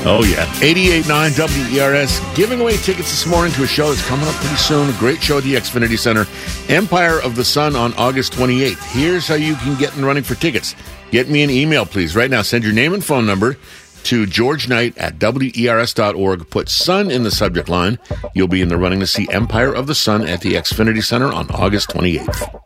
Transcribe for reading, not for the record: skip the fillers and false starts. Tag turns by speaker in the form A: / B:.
A: Oh, yeah. 88.9 WERS, giving away tickets this morning to a show that's coming up pretty soon. A great show at the Xfinity Center, Empire of the Sun on August 28th. Here's how you can get in running for tickets. Get me an email, please. Right now, send your name and phone number to georgeknight@wers.org. Put Sun in the subject line. You'll be in the running to see Empire of the Sun at the Xfinity Center on August 28th.